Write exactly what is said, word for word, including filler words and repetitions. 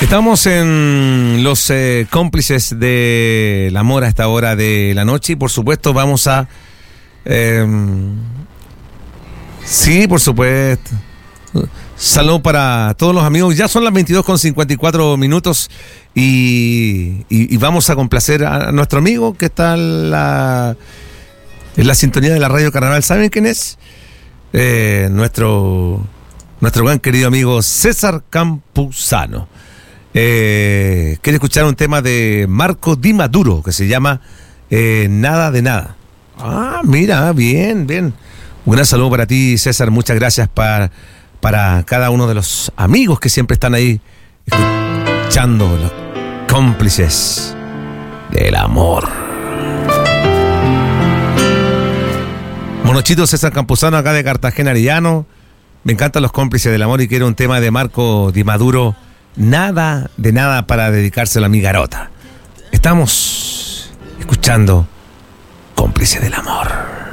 Estamos en los eh, cómplices del amor a esta hora de la noche y por supuesto vamos a... Eh, sí, por supuesto. Saludos para todos los amigos. Ya son las veintidós con cincuenta y cuatro minutos y, y, y vamos a complacer a nuestro amigo que está en la, en la sintonía de la Radio Carnaval. ¿Saben quién es? Eh, nuestro, nuestro gran querido amigo César Campuzano. Eh, quiere escuchar un tema de Marco Di Maduro que se llama eh, Nada de Nada. Ah, mira, bien, bien. Un gran saludo para ti, César. Muchas gracias para, para cada uno de los amigos que siempre están ahí escuchando los cómplices del amor. Monochito César Campuzano acá de Cartagena, Arellano. Me encantan los cómplices del amor y quiero un tema de Marco Di Maduro. Nada de nada para dedicárselo a mi garota. Estamos escuchando Cómplice del Amor.